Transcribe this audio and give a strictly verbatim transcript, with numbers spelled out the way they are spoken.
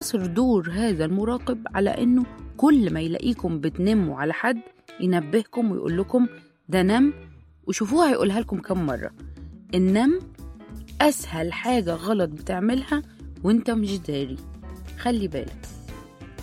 يقتصر دور هذا المراقب على إنه كل ما يلاقيكم بتنموا على حد ينبهكم ويقول لكم ده نم، وشوفوها هيقولها لكم كم مرة. النم أسهل حاجة غلط بتعملها وانت مش داري، خلي بالك.